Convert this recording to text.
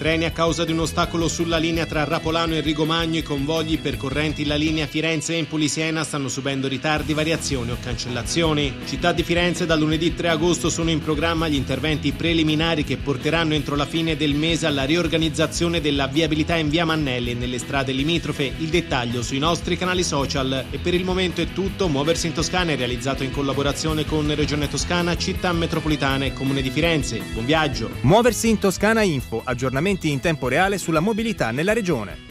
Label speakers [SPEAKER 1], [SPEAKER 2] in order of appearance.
[SPEAKER 1] Freni a causa di un ostacolo sulla linea tra Rapolano e Rigomagno. I convogli percorrenti la linea Firenze-Empoli-Siena stanno subendo ritardi, variazioni o cancellazioni. Città di Firenze, dal lunedì 3 agosto sono in programma gli interventi preliminari che porteranno entro la fine del mese alla riorganizzazione della viabilità in via Mannelli e nelle strade limitrofe. Il dettaglio sui nostri canali social. E per il momento è tutto. Muoversi in Toscana è realizzato in collaborazione con Regione Toscana, Città Metropolitana e Comune di Firenze. Buon viaggio!
[SPEAKER 2] Muoversi in Toscana Info, aggiornamenti in tempo reale sulla mobilità nella regione.